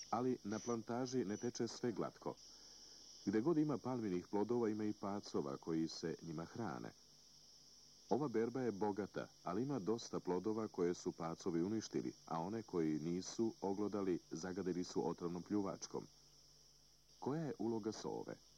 Ali na plantaži ne teče sve glatko. Gde god ima palminih plodova, ima i pacova koji se njima hrane. Ova berba je bogata, ali ima dosta plodova koje su pacovi uništili, a one koji nisu oglodali zagadili su otrovnom pljuvačkom. Koja je uloga sove?